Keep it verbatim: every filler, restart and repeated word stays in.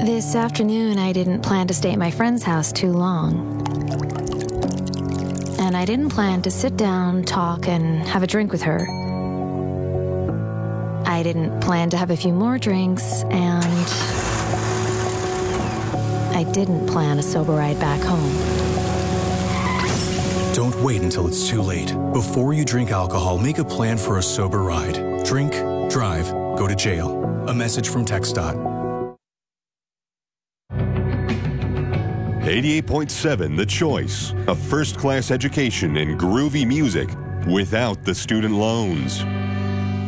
This afternoon, I didn't plan to stay at my friend's house too long. And I didn't plan to sit down, talk, and have a drink with her. I didn't plan to have a few more drinks, and I didn't plan a sober ride back home. Don't wait until it's too late. Before you drink alcohol, make a plan for a sober ride. Drink, drive, go to jail. A message from TxDOT. eighty-eight point seven The Choice, a first-class education in groovy music without the student loans.